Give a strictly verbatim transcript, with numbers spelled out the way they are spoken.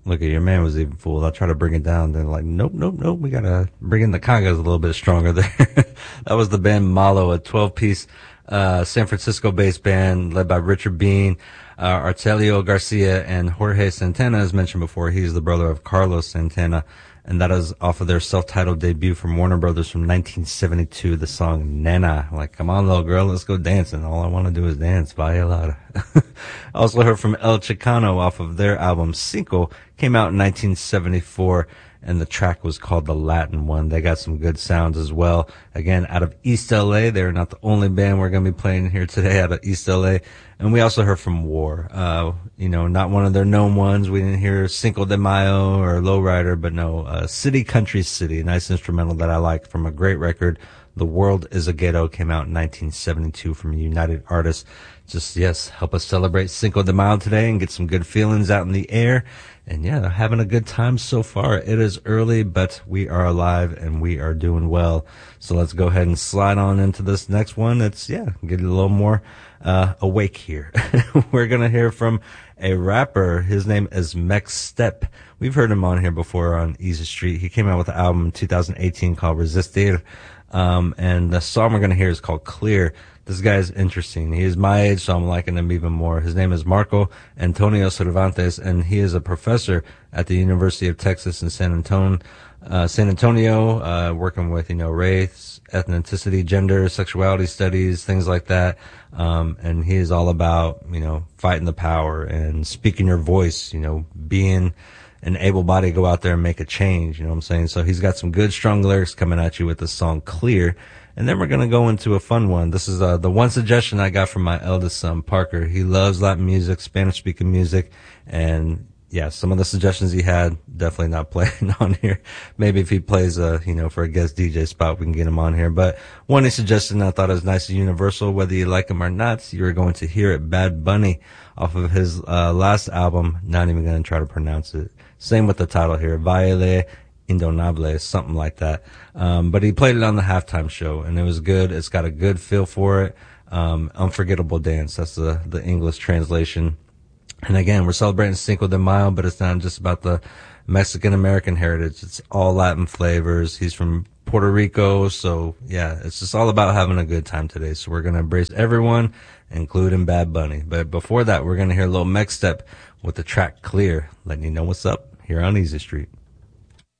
Look at your man was even fooled. I try to bring it down. Then like, nope, nope, nope. We gotta bring in the congas a little bit stronger there. That was the band Malo, a twelve-piece uh San Francisco-based band led by Richard Bean, uh, Artelio Garcia, and Jorge Santana. As mentioned before, he's the brother of Carlos Santana, and that is off of their self-titled debut from Warner Brothers from nineteen seventy-two, the song Nena. Like, come on, little girl, let's go dancing. All I want to do is dance. Bailada. Also heard from El Chicano off of their album Cinco, came out in nineteen seventy-four, and the track was called The Latin One. They got some good sounds as well. Again, out of East L A. They're not the only band we're going to be playing here today out of East L A. And we also heard from War. Uh, you know, not one of their known ones. We didn't hear Cinco de Mayo or Lowrider, but no, uh, City Country City, a nice instrumental that I like from a great record. The World is a Ghetto came out in nineteen seventy-two from United Artists. Just, yes, help us celebrate Cinco de Mayo today and get some good feelings out in the air. And yeah, having a good time so far. It is early, but we are alive and we are doing well. So let's go ahead and slide on into this next one. It's, yeah, get a little more uh awake here. We're going to hear from a rapper. His name is Mex Step. We've heard him on here before on Easy Street. He came out with an album in two thousand eighteen called Resistir. Um, and the song we're going to hear is called Clear. This guy is interesting. He is my age, so I'm liking him even more. His name is Marco Antonio Cervantes, and he is a professor at the University of Texas in San Antonio, uh, San Antonio, uh, working with, you know, race, ethnicity, gender, sexuality studies, things like that. Um, and he is all about, you know, fighting the power and speaking your voice, you know, being an able body to go out there and make a change. You know what I'm saying? So he's got some good, strong lyrics coming at you with the song Clear. And then we're going to go into a fun one. This is uh, the one suggestion I got from my eldest son, Parker. He loves Latin music, Spanish-speaking music. And, yeah, some of the suggestions he had, definitely not playing on here. Maybe if he plays, uh, you know, for a guest D J spot, we can get him on here. But one he suggested I thought was nice and universal. Whether you like him or not, you're going to hear it. Bad Bunny off of his uh, last album. Not even going to try to pronounce it. Same with the title here, Baile Indonable, something like that. Um, but he played it on the halftime show, and it was good. It's got a good feel for it. Um, unforgettable dance. That's the, the English translation. And again, we're celebrating Cinco de Mayo, but it's not just about the Mexican-American heritage. It's all Latin flavors. He's from Puerto Rico. So yeah, it's just all about having a good time today. So we're going to embrace everyone, including Bad Bunny. But before that, we're going to hear a little Mex Step with the track Clear, letting you know what's up here on Easy Street.